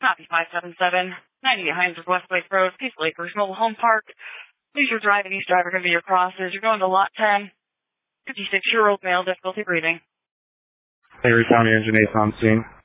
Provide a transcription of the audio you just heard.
Copy 577. 98 Hines Westlake Road, Peaceful Acres Mobile Home Park. Leisure Drive and East Drive are going to be your crosses. You're going to lot 10. 56-year-old male, difficulty breathing. Henry County Engine 8 on scene.